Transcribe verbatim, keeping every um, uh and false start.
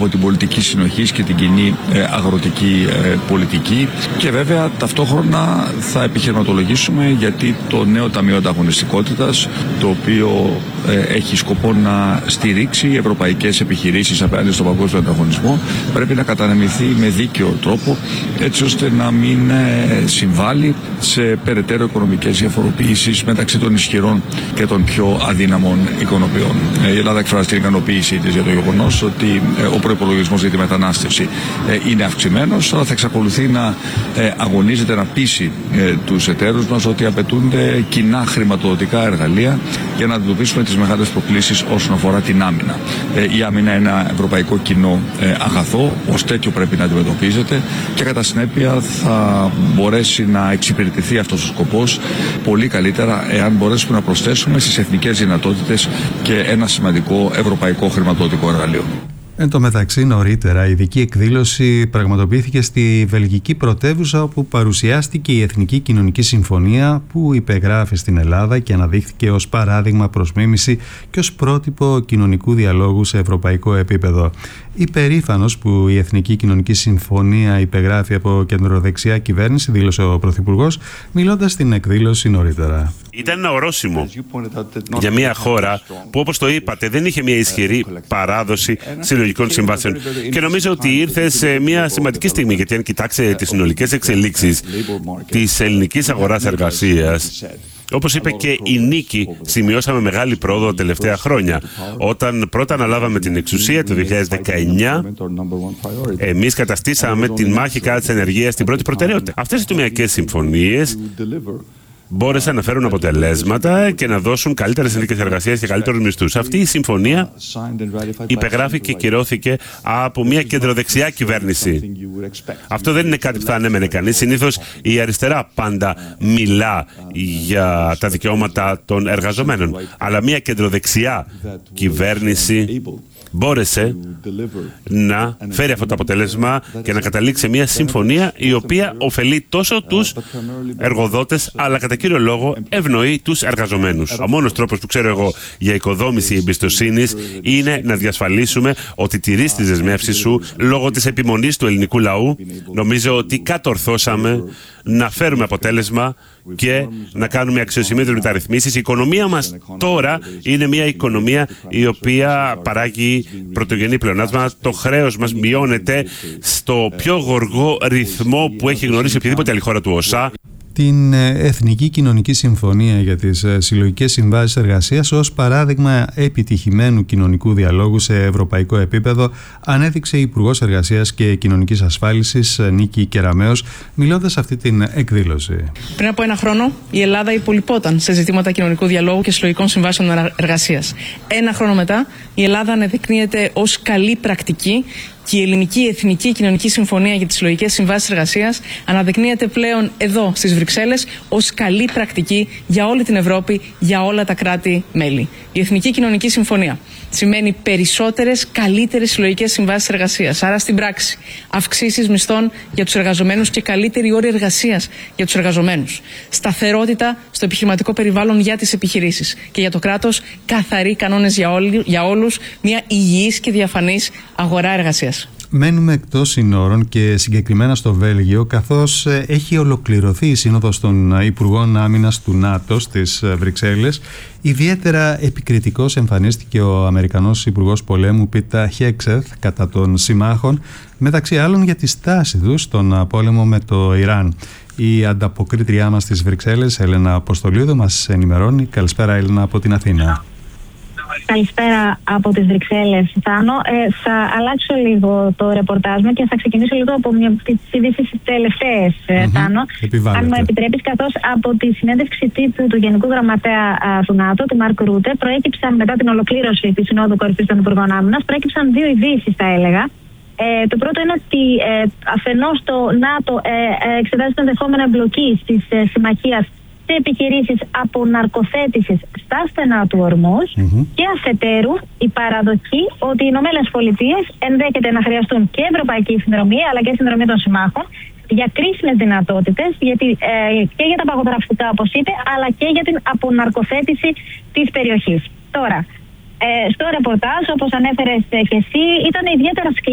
από την πολιτική συνοχής και την κοινή αγροτική πολιτική. Και βέβαια ταυτόχρονα θα επιχειρηματολογήσουμε γιατί το νέο Ταμείο Ανταγωνιστικότητας, το οποίο έχει σκοπό να στηρίξει ευρωπαϊκές επιχειρήσεις απέναντι στον παγκόσμιο ανταγωνισμό, πρέπει να κατανεμηθεί με δίκαιο τρόπο, έτσι ώστε να μην συμβάλλει σε περαιτέρω οικονομικές διαφοροποιήσεις μεταξύ των ισχυρών και των πιο αδύναμων οικονομιών. Η Ελλάδα εκφράζει την ικανοποίησή της για το γεγονός ότι ο προϋπολογισμός για τη μετανάστευση είναι αυξημένος, αλλά θα εξακολουθεί να αγωνίζεται να πείσει τους εταίρους μας ότι απαιτούνται κοινά χρηματοδοτικά εργαλεία για να αντιμετωπίσουμε τις μεγάλες προκλήσεις όσον αφορά την άμυνα. Η άμυνα είναι ένα ευρωπαϊκό κοινό αγαθό, ως τέτοιο πρέπει να αντιμετωπίζεται και κατά συνέπεια θα μπορέσει να εξυπηρετηθεί αυτός ο σκοπός πολύ καλύτερα εάν μπορέσουμε να προσθέσουμε στις εθνικές δυνατότητες και ένα σημαντικό ευρωπαϊκό χρηματοδοτικό εργαλείο. Εν τω μεταξύ, νωρίτερα, η ειδική εκδήλωση πραγματοποιήθηκε στη βελγική πρωτεύουσα, όπου παρουσιάστηκε η Εθνική Κοινωνική Συμφωνία που υπεγράφει στην Ελλάδα και αναδείχθηκε ως παράδειγμα προς μίμηση και ως πρότυπο κοινωνικού διαλόγου σε ευρωπαϊκό επίπεδο. Υπερήφανος που η Εθνική Κοινωνική Συμφωνία υπεγράφει από κεντροδεξιά κυβέρνηση, δήλωσε ο Πρωθυπουργός, μιλώντας στην εκδήλωση νωρίτερα. Ήταν ένα ορόσημο για μια χώρα που, όπως το είπατε, δεν είχε μια ισχυρή παράδοση συλλογικών συμβάσεων. Και νομίζω ότι ήρθε σε μια σημαντική στιγμή, γιατί αν κοιτάξετε τις συνολικές εξελίξεις της ελληνικής αγοράς εργασίας, όπως είπε και η Νίκη, σημειώσαμε μεγάλη πρόοδο τα τελευταία χρόνια. Όταν πρώτα αναλάβαμε την εξουσία το δύο χιλιάδες δεκαεννιά, εμείς καταστήσαμε την μάχη κατά της ενεργείας την πρώτη προτεραιότητα. Αυτές οι τομεακές συμφωνίες μπόρεσαν να φέρουν αποτελέσματα και να δώσουν καλύτερες συνθήκες εργασίας και καλύτερους μισθούς. Αυτή η συμφωνία υπεγράφηκε και κυρώθηκε από μια κεντροδεξιά κυβέρνηση. Αυτό δεν είναι κάτι που θα ανέμενε κανείς. Συνήθως η αριστερά πάντα μιλά για τα δικαιώματα των εργαζομένων. Αλλά μια κεντροδεξιά κυβέρνηση μπόρεσε να φέρει αυτό το αποτέλεσμα και να καταλήξει μια συμφωνία η οποία ωφελεί τόσο τους εργοδότες, αλλά κατά κύριο λόγο ευνοεί τους εργαζομένους. Ο μόνος τρόπος που ξέρω εγώ για οικοδόμηση εμπιστοσύνης είναι να διασφαλίσουμε ότι τηρείς τις δεσμεύσεις σου λόγω της επιμονής του ελληνικού λαού. Νομίζω ότι κατορθώσαμε να φέρουμε αποτέλεσμα και να κάνουμε αξιοσημείωτες μεταρρυθμίσεις. Η οικονομία μας τώρα είναι μια οικονομία η οποία παράγει πρωτογενή πλεονάσμα. Το χρέος μας μειώνεται στο πιο γοργό ρυθμό που έχει γνωρίσει οποιαδήποτε άλλη χώρα του ΟΣΑ. Την Εθνική Κοινωνική Συμφωνία για τις Συλλογικές Συμβάσεις Εργασίας ως παράδειγμα επιτυχημένου κοινωνικού διαλόγου σε ευρωπαϊκό επίπεδο ανέδειξε η Υπουργός Εργασίας και Κοινωνικής Ασφάλισης Νίκη Κεραμέως, μιλώντας σε αυτή την εκδήλωση. Πριν από ένα χρόνο η Ελλάδα υπολοιπόταν σε ζητήματα κοινωνικού διαλόγου και συλλογικών συμβάσεων εργασίας. Ένα χρόνο μετά η Ελλάδα αναδεικνύεται ως καλή πρακτική και η Ελληνική Εθνική Κοινωνική Συμφωνία για τις Συλλογικές Συμβάσεις Εργασίας αναδεικνύεται πλέον εδώ στις Βρυξέλλες ως καλή πρακτική για όλη την Ευρώπη, για όλα τα κράτη-μέλη. Η Εθνική Κοινωνική Συμφωνία σημαίνει περισσότερες, καλύτερες συλλογικές συμβάσεις εργασίας. Άρα στην πράξη αυξήσεις μισθών για τους εργαζομένους και καλύτερη όρη εργασίας για τους εργαζομένους. Σταθερότητα στο επιχειρηματικό περιβάλλον για τις επιχειρήσεις και για το κράτος, καθαροί κανόνες για, όλη, για όλους, μια υγιής και διαφανής αγορά εργασίας. Μένουμε εκτός συνόρων και συγκεκριμένα στο Βέλγιο, καθώς έχει ολοκληρωθεί η Σύνοδος των Υπουργών Άμυνας του ΝΑΤΟ στις Βρυξέλλες. Ιδιαίτερα επικριτικός εμφανίστηκε ο Αμερικανός Υπουργός Πολέμου Πίτα Χέξεθ κατά των συμμάχων, μεταξύ άλλων για τη στάση τους στον πόλεμο με το Ιράν. Η ανταποκρίτριά μας στις Βρυξέλλες, Έλενα Αποστολίδου, μας ενημερώνει. Καλησπέρα, Έλενα, από την Αθήνα. Καλησπέρα από τις Βρυξέλλες, Θάνο. Ε, θα αλλάξω λίγο το ρεπορτάζ μου και θα ξεκινήσω λίγο από μια από τις ειδήσεις τελευταίες, mm-hmm. Θάνο. Επιβάλλεται. Αν μου επιτρέπεις, καθώς από τη συνέντευξη τύπου του Γενικού Γραμματέα α, του ΝΑΤΟ, του Μάρκ Ρούτε, προέκυψαν μετά την ολοκλήρωση της Συνόδου Κορυφής των Υπουργών Άμυνας, προέκυψαν δύο ειδήσεις, θα έλεγα. Ε, το πρώτο είναι ότι ε, αφενός το ΝΑΤΟ ε, ε, εξετάζει την ενδεχόμενη εμπλοκή της ε, συμμαχίας σε επιχειρήσεις αποναρκοθέτησης στα στενά του Ορμούζ, mm-hmm. και αφετέρου η παραδοχή ότι οι Ηνωμένες Πολιτείες ενδέχεται να χρειαστούν και ευρωπαϊκή συνδρομή αλλά και συνδρομή των συμμάχων για κρίσιμες δυνατότητες, γιατί, ε, και για τα παγωτραφικά όπως είπε, αλλά και για την αποναρκοθέτηση της περιοχής. Τώρα, ε, στο ρεπορτάζ, όπως ανέφερες και εσύ, ήταν ιδιαίτερα σκληρό